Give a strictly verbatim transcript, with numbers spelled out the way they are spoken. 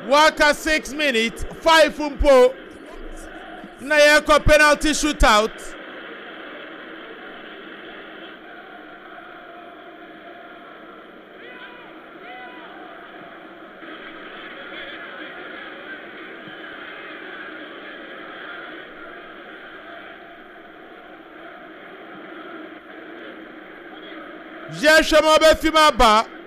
Waka six minutes, five umpo. Na yeko penalty shootout. Jeshe mobe fima ba.